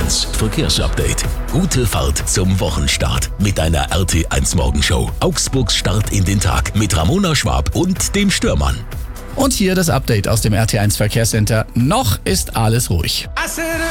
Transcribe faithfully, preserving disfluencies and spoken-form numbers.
eins Verkehrsupdate. Gute Fahrt zum Wochenstart mit einer R T eins Morgenshow. Augsburgs Start in den Tag mit Ramona Schwab und dem Stürmann. Und hier das Update aus dem R T eins Verkehrscenter. Noch ist alles ruhig.